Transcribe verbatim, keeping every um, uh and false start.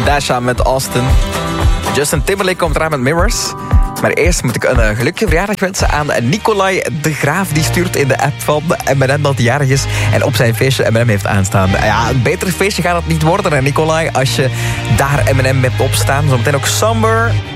Dasha met Austin. Justin Timberlake komt eraan met Mirrors. Maar eerst moet ik een uh, gelukkige verjaardag wensen aan Nicolai de Graaf. Die stuurt in de app van M en M dat hij jarig is. En op zijn feestje M en M heeft aanstaan. Ja, een beter feestje gaat het niet worden, hè, Nicolai. Als je daar M en M hebt opstaan. Zometeen ook Somber.